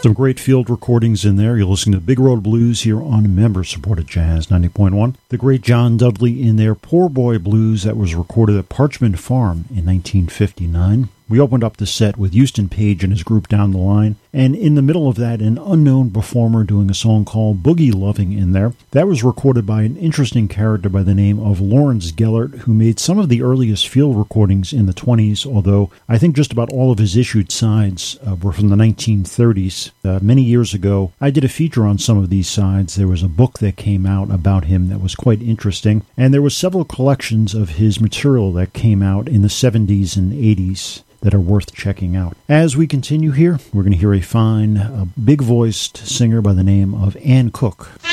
Some great field recordings in there. You're listening to Big Road Blues here on member-supported Jazz 90.1. The great John Dudley in their Poor Boy Blues that was recorded at Parchman Farm in 1959. We opened up the set with Houston Page and his group Down the Line, and in the middle of that, an unknown performer doing a song called Boogie Loving in there. That was recorded by an interesting character by the name of Lawrence Gellert, who made some of the earliest field recordings in the 20s, although I think just about all of his issued sides were from the 1930s. Many years ago, I did a feature on some of these sides. There was a book that came out about him that was quite interesting, and there were several collections of his material that came out in the 70s and 80s. That are worth checking out. As we continue here, we're going to hear a fine, big-voiced singer by the name of Ann Cook.